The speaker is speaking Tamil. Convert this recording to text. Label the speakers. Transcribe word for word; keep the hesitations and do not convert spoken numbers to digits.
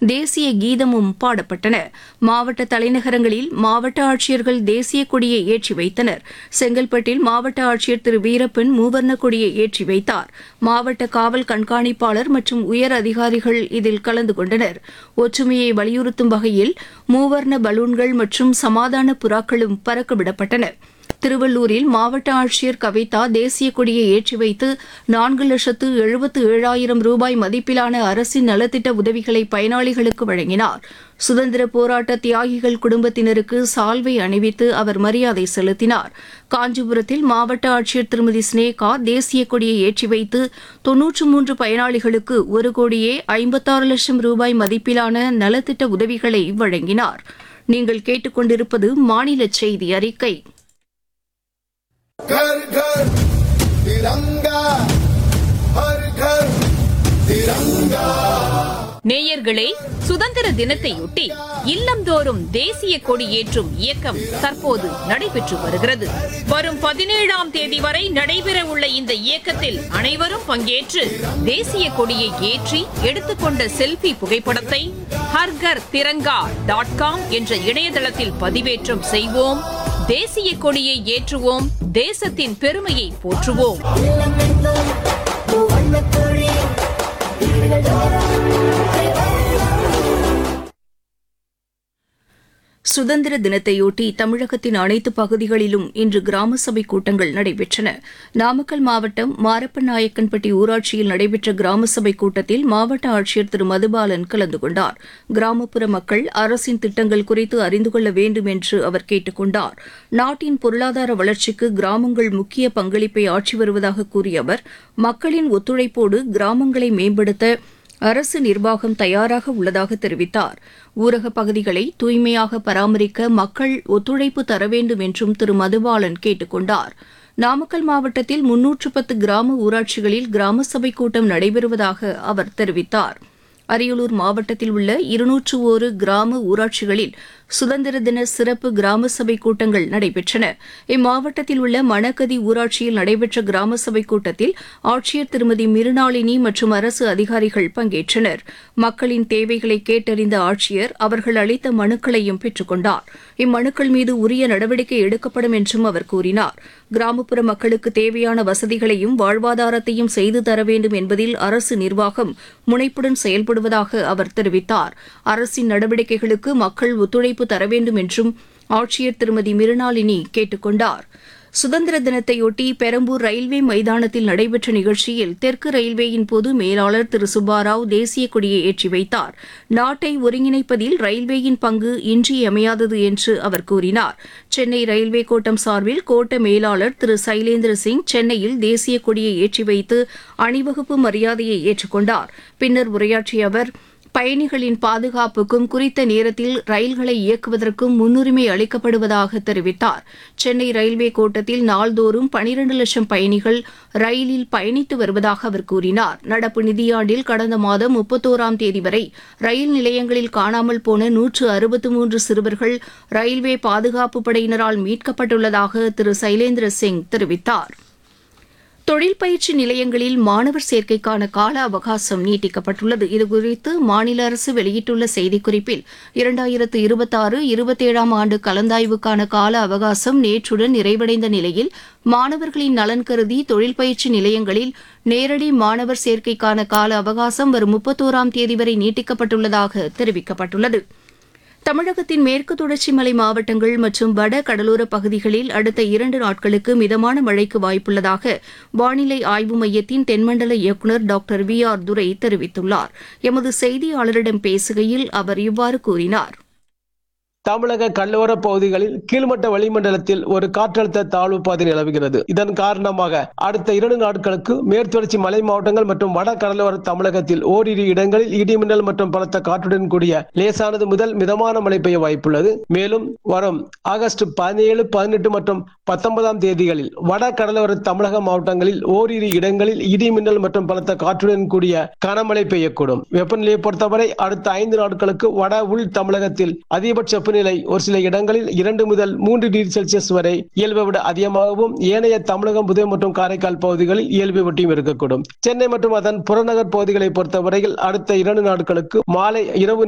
Speaker 1: தேசிய கீதமும் பாடப்பட்டன. மாவட்ட தலைநகரங்களில் மாவட்ட ஆட்சியர்கள் தேசிய கொடியை ஏற்றி வைத்தனர். செங்கல்பட்டில் மாவட்ட ஆட்சியர் திரு வீரப்பன் மூவர்ண கொடியை ஏற்றி வைத்தார். மாவட்ட காவல் கண்காணிப்பாளர் மற்றும் உயர் அதிகாரிகள் இதில் கலந்து கொண்டனர். ஒற்றுமையை வலியுறுத்தும் வகையில் மூவர்ண பலூன்கள் மற்றும் சமாதான புறாக்களும் பறக்கவிடப்பட்டன. திருவள்ளூரில் மாவட்ட ஆட்சியர் கவிதா தேசிய கொடியை ஏற்றி வைத்து நான்கு லட்சத்து எழுபத்து ஏழாயிரம் ரூபாய் மதிப்பிலான அரசின் நலத்திட்ட உதவிகளை பயனாளிகளுக்கு வழங்கினார். சுதந்திர போராட்ட தியாகிகள் குடும்பத்தினருக்கு சால்வை அணிவித்து அவர் மரியாதை செலுத்தினார். காஞ்சிபுரத்தில் மாவட்ட ஆட்சியர் திருமதி ஸ்னேகா தேசிய கொடியை ஏற்றி வைத்து தொன்னூற்று மூன்று பயனாளிகளுக்கு ஒரு கோடியே ஐம்பத்தாறு லட்சம் ரூபாய் மதிப்பிலான நலத்திட்ட உதவிகளை வழங்கினார். நீங்கள் கேட்டுக்கொண்டிருப்பது மாநில செய்தி அறிக்கை.
Speaker 2: घर घर तिरंगा, हर घर तिरंगा.
Speaker 3: நேயர்களே, சுதந்திர தினத்தையொட்டி இல்லந்தோறும் தேசிய கொடி ஏற்றும் இயக்கம் தற்போது நடைபெற்று வருகிறது. வரும் பதினேழாம் தேதி வரை நடைபெற உள்ள இந்த இயக்கத்தில் அனைவரும் பங்கேற்று தேசிய கொடியை ஏற்றி எடுத்துக்கொண்ட செல்ஃபி புகைப்படத்தை ஹர்கர் திரங்கா டாட் காம் என்ற இணையதளத்தில் பதிவேற்றம் செய்வோம். தேசிய கொடியை ஏற்றுவோம், தேசத்தின் பெருமையை போற்றுவோம்.
Speaker 1: சுதந்திர தினத்தையொட்டி தமிழகத்தின் அனைத்து பகுதிகளிலும் இன்று கிராம சபை கூட்டங்கள் நடைபெற்றன. நாமக்கல் மாவட்டம் மாரப்பநாயக்கன்பட்டி ஊராட்சியில் நடைபெற்ற கிராம சபை கூட்டத்தில் மாவட்ட ஆட்சியர் திரு மதுபாலன் கலந்து கொண்டார். கிராமப்புற மக்கள் அரசின் திட்டங்கள் குறித்து அறிந்து கொள்ள வேண்டும் என்று அவர் கேட்டுக் கொண்டார். நாட்டின் பொருளாதார வளர்ச்சிக்கு கிராமங்கள் முக்கிய பங்களிப்பை ஆற்றி வருவதாக கூறிய அவர், மக்களின் ஒத்துழைப்போடு கிராமங்களை மேம்படுத்த அரசு நிர்வாகம் தயாராக உள்ளதாக தெரிவித்தார். ஊரகப் பகுதிகளை தூய்மையாக பராமரிக்க மக்கள் ஒத்துழைப்பு தர வேண்டும் என்றும் திரு மதுபாலன் கேட்டுக் கொண்டார். நாமக்கல் மாவட்டத்தில் முன்னூற்று பத்து கிராம ஊராட்சிகளில் கிராம சபை கூட்டம் நடைபெறுவதாக அவர் தெரிவித்தார். அரியலூர் மாவட்டத்தில் உள்ள இருநூற்று ஒரு கிராம ஊராட்சிகளில் சுதந்திர தின சிறப்பு கிராம சபை கூட்டங்கள் நடைபெற்றன. இம்மாவட்டத்தில் உள்ள மணக்கதி ஊராட்சியில் நடைபெற்ற கிராம சபை கூட்டத்தில் ஆட்சியர் திருமதி மிருணாளினி மற்றும் அரசு அதிகாரிகள் பங்கேற்றனர். மக்களின் தேவைகளை கேட்டறிந்த ஆட்சியர் அவர்கள் அளித்த மனுக்களையும் பெற்றுக் கொண்டார். இம்மனுக்கள் மீது உரிய நடவடிக்கை எடுக்கப்படும் என்றும் அவர் கூறினார். கிராமப்புற மக்களுக்கு தேவையான வசதிகளையும் வாழ்வாதாரத்தையும் செய்து தர வேண்டும் என்பதில் அரசு நிர்வாகம் முனைப்புடன் செயல்படுவதாக அவர் தெரிவித்தார். அரசின் நடவடிக்கைகளுக்கு மக்கள் ஒத்துழைப்பு தர வேண்டும் என்றும் ஆட்சியர் திருமதி மிருணாளினி கேட்டுக் கொண்டார். சுதந்திர தினத்தையொட்டி பெரம்பூர் ரயில்வே மைதானத்தில் நடைபெற்ற நிகழ்ச்சியில் தெற்கு ரயில்வேயின் பொது மேலாளர் திரு சுப்பாராவ் தேசிய கொடியை ஏற்றி வைத்தார். நாட்டை ஒருங்கிணைப்பதில் ரயில்வேயின் பங்கு இன்றியமையாதது என்று அவர் கூறினார். சென்னை ரயில்வே கோட்டம் சார்பில் கோட்ட மேலாளர் திரு சைலேந்திர சிங் சென்னையில் தேசிய கொடியை ஏற்றி வைத்து அணிவகுப்பு மரியாதையை ஏற்றுக்கொண்டார். பின்னர் உரையாற்றிய அவர், பயணிகளின் பாதுகாப்புக்கும் குறித்த நேரத்தில் ரயில்களை இயக்குவதற்கும் முன்னுரிமை அளிக்கப்படுவதாக தெரிவித்தார். சென்னை ரயில்வே கோட்டத்தில் நாள்தோறும் பனிரண்டு லட்சம் பயணிகள் ரயிலில் பயணித்து வருவதாக அவர் கூறினார். நடப்பு நிதியாண்டில் கடந்த மாதம் முப்பத்தோராம் தேதி வரை ரயில் நிலையங்களில் காணாமல் போன நூற்று அறுபத்து மூன்று சிறுவர்கள் ரயில்வே பாதுகாப்பு படையினரால் மீட்கப்பட்டுள்ளதாக திரு சைலேந்திர சிங் தெரிவித்தார். தொழில் பயிற்சி நிலையங்களில் மாணவர் சேர்க்கைக்கான கால அவகாசம் நீட்டிக்கப்பட்டுள்ளது. இதுகுறித்து மாநில அரசு வெளியிட்டுள்ள செய்திக்குறிப்பில், இரண்டாயிரத்து இருபத்தாறு இருபத்தேழாம் ஆண்டு கலந்தாய்வுக்கான கால அவகாசம் நேற்றுடன் நிறைவடைந்த நிலையில் மாணவர்களின் நலன் கருதி தொழில் பயிற்சி நிலையங்களில் நேரடி மாணவர் சேர்க்கைக்கான கால அவகாசம் வரும் முப்பத்தோராம் தேதி வரை நீட்டிக்கப்பட்டுள்ளதாக தெரிவிக்கப்பட்டுள்ளது. தமிழகத்தின் மேற்கு தொடர்ச்சி மலை மாவட்டங்கள் மற்றும் வட கடலோர பகுதிகளில் அடுத்த இரண்டு நாட்களுக்கு மிதமான மழைக்கு வாய்ப்புள்ளதாக வானிலை ஆய்வு மையத்தின் தென்மண்டல இயக்குநர் டாக்டர் வி ஆர் துரை தெரிவித்துள்ளார். எமது செய்தியாளரிடம் பேசுகையில் அவர் இவ்வாறு கூறினார்.
Speaker 4: தமிழக கடலோர பகுதிகளில் கீழ்மட்ட வளிமண்டலத்தில் ஒரு காற்றழுத்த தாழ்வு பாதை நிலவுகிறது. இதன் காரணமாக அடுத்த இரண்டு நாட்களுக்கு மேற்குத்தொடர்ச்சி மலை மாவட்டங்கள் மற்றும் வட கடலோர தமிழகத்தில் ஓரிரு இடங்களில் இடிமின்னல் மற்றும் பலத்த காற்றுடன் கூடிய லேசானது முதல் மிதமான மழை பெய்ய வாய்ப்புள்ளது. மேலும் வரும் ஆகஸ்ட் பதினேழு பதினெட்டு மற்றும் பத்தொன்பதாம் தேதிகளில் வட கடலோர தமிழக மாவட்டங்களில் ஓரிரு இடங்களில் இடிமின்னல் மற்றும் பலத்த காற்றுடன் கூடிய கனமழை பெய்யக்கூடும். வெப்பநிலையை பொறுத்தவரை அடுத்த ஐந்து நாட்களுக்கு வட உள் தமிழகத்தில் அதிகபட்ச வெப்பநிலை ஒரு சில இடங்களில் இரண்டு முதல் மூன்று டிகிரி செல்சியஸ் வரை இயல்பை விட அதிகமாகவும், ஏனைய தமிழகம் புதுவை மற்றும் காரைக்கால் பகுதிகளில் இயல்பை ஒட்டியும் இருக்கக்கூடும். சென்னை மற்றும் அதன் புறநகர் பகுதிகளை பொறுத்தவரையில் அடுத்த இரண்டு நாட்களுக்கு மாலை இரவு